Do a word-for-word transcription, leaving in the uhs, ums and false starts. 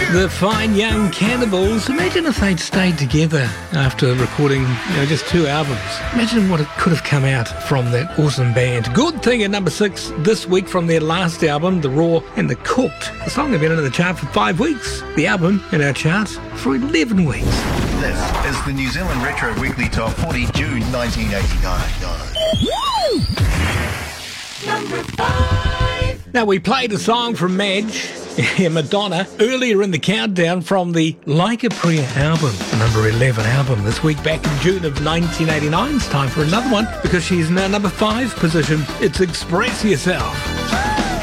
The Fine Young Cannibals. Imagine if they'd stayed together after recording, you know, just two albums. Imagine what it could have come out from that awesome band. Good Thing at number six this week from their last album, The Raw and The Cooked. The song had been in the chart for five weeks. The album in our chart for eleven weeks. This is the New Zealand Retro Weekly Top forty, June nineteen eighty-nine. Number five. Now, we played a song from Madge, Madonna, earlier in the countdown from the Like a Prayer album, the number eleven album this week, back in June of nineteen eighty-nine. It's time for another one because she's in our number five position. It's Express Yourself.